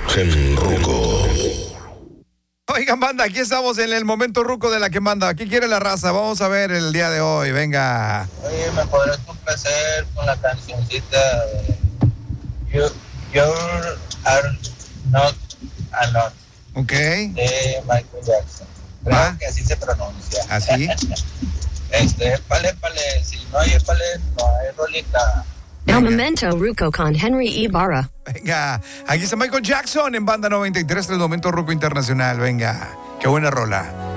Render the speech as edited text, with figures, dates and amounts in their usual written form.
En Ruco. Oigan, banda, aquí estamos en el momento ruco de la que manda. ¿Qué quiere la raza? Vamos a ver el día de hoy, venga. Oye, ¿me podrás complacer con la cancioncita de You Are Not Alone? Ok. De Michael Jackson. Creo que así se pronuncia. ¿Así? Pale, si no hay pale, no hay rolita. El momento ruco con Henry Ibarra. Venga, aquí está Michael Jackson en Banda 93 del momento ruco internacional. Venga, qué buena rola.